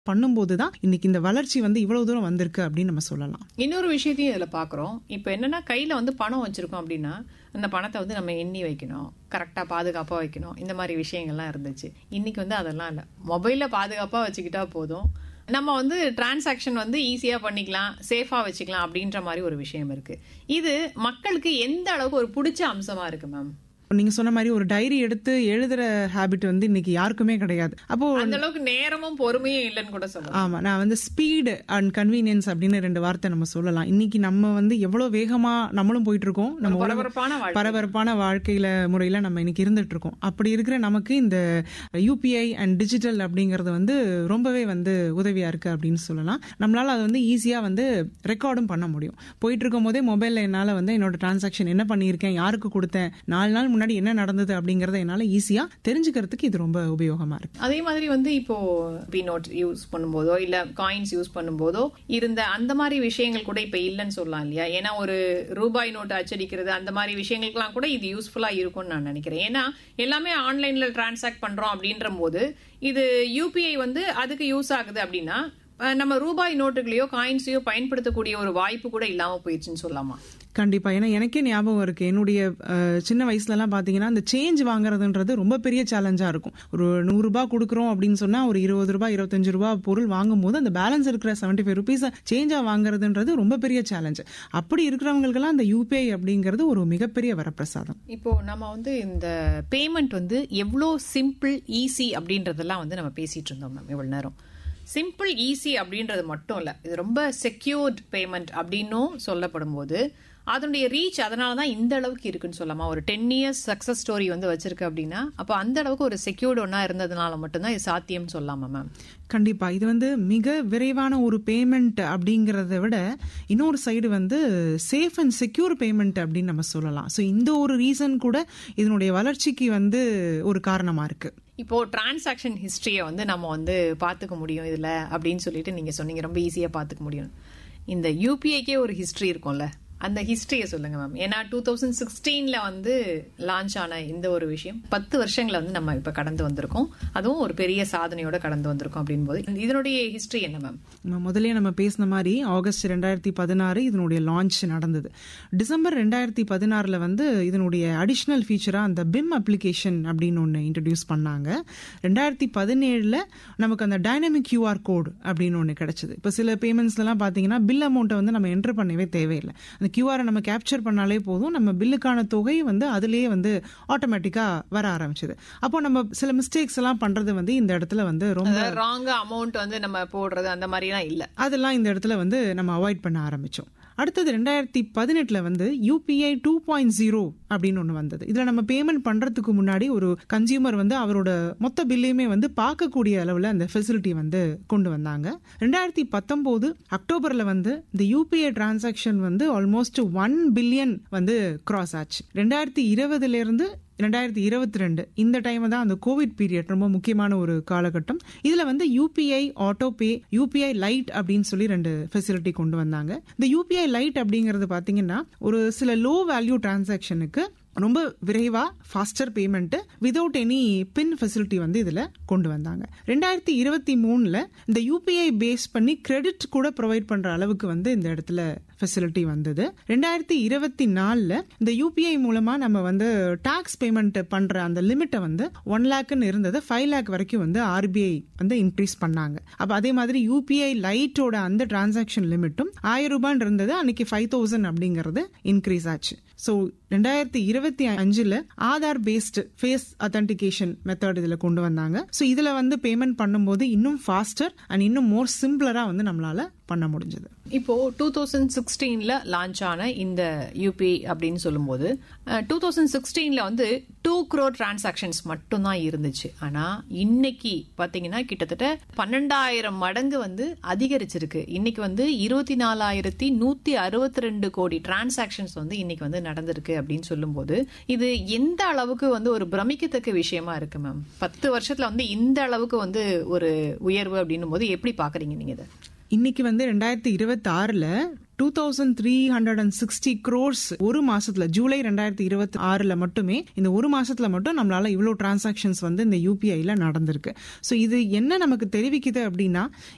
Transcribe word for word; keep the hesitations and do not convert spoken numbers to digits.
பண்ணும்போது தான் இன்னைக்கு இந்த வளர்ச்சி வந்து இவ்வளவு தூரம் வந்திருக்கு அப்படின்னு நம்ம சொல்லலாம். இன்னொரு விஷயத்தையும் இதுல பாக்குறோம். இப்ப என்னன்னா கையில வந்து பணம் வச்சிருக்கோம் அப்படின்னா அந்த பணத்தை வந்து நம்ம எண்ணி வைக்கணும், கரெக்டா பாதுகாப்பா வைக்கணும், இந்த மாதிரி விஷயங்கள்லாம் இருந்துச்சு. இன்னைக்கு வந்து அதெல்லாம் இல்ல. மொபைல்ல பாதுகாப்பா வச்சுக்கிட்டா போதும், நம்ம வந்து டிரான்சாக்ஷன் வந்து ஈஸியா பண்ணிக்கலாம், சேஃபா வச்சுக்கலாம் அப்படின்ற மாதிரி ஒரு விஷயம் இருக்கு. இது மக்களுக்கு எந்த அளவுக்கு ஒரு பிடிச்ச அம்சமா இருக்கு மேம்? நீங்க சொன்ன மாதிரி ஒரு டைரி எடுத்து எழுதுற ஹாபிட் வந்து இன்னைக்கு யாருக்குமே கிடையாது. அப்போ அந்த அளவுக்கு நேரமும் பொறுமையும் இல்லைன்னு கூட சொல்லலாம். ஆமா, நான் வந்து ஸ்பீடு அண்ட் கன்வீனியன்ஸ் அப்படின்னு ரெண்டு வார்த்தை நம்ம சொல்லலாம். இன்னைக்கு நம்ம வந்து எவ்வளவு வேகமா நம்மளும் போயிட்டு இருக்கோம், நம்ம பரபரப்பான பரபரப்பான வாழ்க்கையில முறையில நம்ம இன்னைக்கு இருந்துட்டு இருக்கோம். அப்படி இருக்கிற நமக்கு இந்த யூபிஐ அண்ட் டிஜிட்டல் அப்படிங்கறது வந்து ரொம்பவே வந்து உதவியா இருக்கு அப்படின்னு சொல்லலாம். நம்மளால அது வந்து ஈஸியா வந்து ரெக்கார்டும் பண்ண முடியும். போயிட்டு இருக்கும் போதே மொபைல்ல என்னால வந்து என்னோட டிரான்சாக்ஷன் என்ன பண்ணியிருக்கேன், யாருக்கு கொடுத்தேன், நாலு நாள் முன்னாடி என்ன நடந்தது அப்படிங்கறத என்னால ஈஸியா தெரிஞ்சுக்கிறதுக்கு இது ரொம்ப உபயோகமா இருக்கு. அதே மாதிரி வந்து இப்போ பி நோட் யூஸ் பண்ணும்போதோ இல்ல காயின்ஸ் யூஸ் பண்ணும்போதோ இருந்த அந்த மாதிரி விஷயங்கள் கூட இப்ப இல்லைன்னு சொல்லலாம் இல்லையா? ஏன்னா ஒரு ரூபாய் நோட்டு அச்சடிக்கிறது அந்த மாதிரி விஷயங்களுக்கெல்லாம் கூட இது யூஸ்ஃபுல்லா இருக்கும்னு நான் நினைக்கிறேன். ஏன்னா எல்லாமே ஆன்லைன்ல டிரான்சாக்ட் பண்றோம் அப்படின்ற போது இது யூபிஐ வந்து அதுக்கு யூஸ் ஆகுது அப்படின்னா நம்ம ரூபாய் நோட்டுகளையோ காயின்ஸையோ பயன்படுத்தக்கூடிய ஒரு வாய்ப்பு கூட இல்லாம போயிடுச்சுன்னு சொல்லலாமா? கண்டிப்பா. ஏன்னா எனக்கே ஞாபகம் இருக்கு, என்னுடைய சின்ன வயசுல எல்லாம் பாத்தீங்கன்னா இந்த சேஞ்ச் வாங்குறதுன்றது ரொம்ப பெரிய சேலஞ்சா இருக்கும். ஒரு நூறு ரூபாய் கொடுக்குறோம் அப்படின்னு சொன்னா ஒரு இருபது ரூபாய் இருபத்தஞ்சு ரூபாய் பொருள் வாங்கும் போது அந்த பேலன்ஸ் இருக்கிற செவன்டி ஃபைவ் ருபீஸ் சேஞ்சா வாங்குறதுன்றது ரொம்ப பெரிய சேலஞ்ச். அப்படி இருக்கிறவங்களுக்கெல்லாம் இந்த யூபிஐ அப்படிங்கிறது ஒரு மிகப்பெரிய வரப்பிரசாதம். இப்போ நம்ம வந்து இந்த பேமெண்ட் வந்து எவ்வளவு சிம்பிள் ஈஸி அப்படின்றதெல்லாம் வந்து நம்ம பேசிட்டு இருந்தோம் மேம் இவ்வளவு நேரம். சிம்பிள் ஈஸி அப்படின்றது மட்டும் இல்ல, இது ரொம்ப செக்யூர்ட் பேமெண்ட் அப்படின்னும் சொல்லப்படும் போது அதனுடைய ரீச் அதனாலதான் இந்த அளவுக்கு இருக்குன்னு சொல்லலாமா? ஒரு டென் இயர்ஸ் சக்சஸ் ஸ்டோரி வந்து வச்சிருக்கு அப்படின்னா அப்ப அந்த அளவுக்கு ஒரு செக்யூர்ட் ஒன்னா இருந்ததுனால மட்டும்தான் இது சாத்தியம் சொல்லலாமா மேம்? கண்டிப்பா. இது வந்து மிக விரைவான ஒரு பேமெண்ட் அப்படிங்கறத விட இன்னொரு சைடு வந்து சேஃப் அண்ட் செக்யூர் பேமெண்ட் அப்படின்னு நம்ம சொல்லலாம். சோ இந்த ஒரு ரீசன் கூட இதனுடைய வளர்ச்சிக்கு வந்து ஒரு காரணமா இருக்கு. இப்போ டிரான்சாக்ஷன் ஹிஸ்டரியை வந்து நம்ம வந்து பாத்துக்க முடியும் இதுல அப்படின்னு சொல்லிட்டு நீங்க சொன்னீங்க, ரொம்ப ஈஸியா பாத்துக்க முடியும். இந்த யூபிஐக்கே ஒரு ஹிஸ்டரி இருக்கும்ல, அந்த ஹிஸ்டரியை சொல்லுங்க மேம். ஏன்னா டூ தௌசண்ட் சிக்ஸ்டீன்ல வந்து லான்ச் ஆன இந்த ஒரு விஷயம் பத்து வருஷங்களை வந்து நம்ம இப்ப கடந்து வந்திருக்கோம், அதுவும் ஒரு பெரிய சாதனையோட கடந்து வந்திருக்கோம் அப்படின் போது இதனுடைய ஹிஸ்டரி என்ன மேம்? முதலே நம்ம பேசின மாதிரி ஆகஸ்ட் ரெண்டாயிரத்தி பதினாறு இதனுடைய லான்ச் நடந்தது. டிசம்பர் ரெண்டாயிரத்தி பதினாறுல வந்து இதனுடைய அடிஷனல் ஃபீச்சரா அந்த பிம் அப்ளிகேஷன் அப்படின்னு ஒன்னு இன்ட்ரடியூஸ் பண்ணாங்க. ரெண்டாயிரத்தி பதினேழுல நமக்கு அந்த டைனமிக் கியூஆர் கோடு அப்படின்னு ஒன்னு கிடைச்சது. இப்ப சில பேமெண்ட்ஸ்ல எல்லாம் பாத்தீங்கன்னா பில் அமௌண்ட்டை வந்து நம்ம என்டர் பண்ணவே தேவையில்லை, அந்த கியூஆர் நம்ம கேப்சர் பண்ணாலே போதும், நம்ம பில்லுக்கான தொகை வந்து அதுலயே வந்து ஆட்டோமேட்டிக்கா வர ஆரம்பிச்சது. அப்போ நம்ம சில மிஸ்டேக்ஸ் எல்லாம் பண்றது வந்து இந்த இடத்துல வந்து ரொம்ப ராங் அமௌண்ட் வந்து நம்ம போடுறது அந்த மாதிரி எல்லாம் இல்ல, அதெல்லாம் இந்த இடத்துல வந்து நம்ம அவாய்ட் பண்ண ஆரம்பிச்சோம். அடுத்தது ரெண்டாயிரத்தி பதினெட்டுல வந்து யூபிஐ டூ பாயிண்ட் ஜீரோ அப்படின்னு ஒண்ணு வந்தது. இதுல நம்ம பேமெண்ட் பண்றதுக்கு முன்னாடி ஒரு கன்சியூமர் வந்து அவரோட மொத்த பில்லையுமே வந்து பார்க்கக்கூடிய அளவுல அந்த ஃபெசிலிட்டி வந்து கொண்டு வந்தாங்க. ரெண்டாயிரத்தி பத்தொன்பது அக்டோபர்ல வந்து இந்த யூபிஐ டிரான்சாக்ஷன் வந்து ஆல்மோஸ்ட் ஒன் பில்லியன் வந்து கிராஸ் ஆச்சு. ரெண்டாயிரத்தி இருபதுல இருந்து ரெண்டாயிரத்தி இருபத்தி ரெண்டு இந்த டைம் தான் அந்த கோவிட் பீரியட் ரொம்ப முக்கியமான ஒரு காலகட்டம். இதுல வந்து UPI auto pay, UPI light அப்படின்னு சொல்லி ரெண்டு ஃபெசிலிட்டி கொண்டு வந்தாங்க. இந்த யூபிஐ லைட் அப்படிங்கறது பாத்தீங்கன்னா ஒரு சில லோ வேல்யூ டிரான்சாக்ஷனுக்கு ரொம்ப விரைவா ஃபாஸ்டர் பேமெண்ட் விதவுட் எனி பின் ஃபெசிலிட்டி வந்து இதுல கொண்டு வந்தாங்க. ரெண்டாயிரத்தி இருபத்தி மூணுல இந்த யூபிஐ பேஸ் பண்ணி கிரெடிட் கூட ப்ரொவைட் பண்ற அளவுக்கு வந்து இந்த இடத்துல ஃபெசிலிட்டி வந்தது. ரெண்டாயிரத்தி இருபத்தி நாலுல இந்த யூபிஐ மூலமா நம்ம வந்து டாக்ஸ் பேமெண்ட் பண்ற அந்த லிமிட்டை வந்து ஒன் லேக்னு இருந்தது ஃபைவ் லேக் வரைக்கும் வந்து ஆர்பிஐ வந்து இன்க்ரீஸ் பண்ணாங்க. அப்ப அதே மாதிரி யூபிஐ லைட்டோட அந்த டிரான்சாக்ஷன் லிமிட்டும் ஆயிரம் ரூபாய் இருந்தது, அன்னைக்கு ஃபைவ் தௌசண்ட் அப்படிங்கறது இன்க்ரீஸ் ஆச்சு. சோ ரெண்டாயிரத்தி இருபத்தி அஞ்சுல Aadhaar paste face authentication method இதுல கொண்டு வந்தாங்க. சோ இதுல வந்து பேமெண்ட் பண்ணும்போது இன்னும் ஃபாஸ்டர் அண்ட் இன்னும் மோர் சிம்பிளரா வந்து நம்மளால பண்ண முடிஞ்சது. இப்போ டூ தௌசண்ட் சிக்ஸ்டீன்ல லான்ச் ஆன இந்த யூபிஐ அப்படின்னு சொல்லும் போது டூ தௌசண்ட் சிக்ஸ்டீன்ல வந்து டூ குரோர் டிரான்சாக்ஷன்ஸ் மட்டும் தான் இருந்துச்சு. ஆனா இன்னைக்கு பாத்தீங்கன்னா கிட்டத்தட்ட பன்னெண்டாயிரம் மடங்கு வந்து அதிகரிச்சிருக்கு. இன்னைக்கு வந்து இருபத்தி நாலாயிரத்தி நூத்தி அறுபத்தி ரெண்டு கோடி டிரான்சாக்ஷன்ஸ் வந்து இன்னைக்கு வந்து நடந்திருக்கு அப்படின்னு சொல்லும் போது இது எந்த அளவுக்கு வந்து ஒரு பிரமிக்கத்தக்க விஷயமா இருக்கு மேம்? பத்து வருஷத்துல வந்து இந்த அளவுக்கு வந்து ஒரு உயர்வு அப்படின்னும் போது எப்படி பாக்குறீங்க நீங்க இதை? இன்னைக்கு வந்து ரெண்டாயிரத்தி இருபத்தி ஆறுல two thousand three hundred and sixty crores ஒரு மாசத்துல, ஜூலை ரெண்டாயிரத்தி இருபத்தி ஆறுல மட்டுமே இந்த ஒரு மாசத்துல மட்டும் நம்மளால இவ்வளவு டிரான்சாக்ஷன்ஸ் வந்து இந்த யூபிஐல நடந்திருக்கு. சோ இது என்ன நமக்கு தெரிவிக்குது அப்படின்னா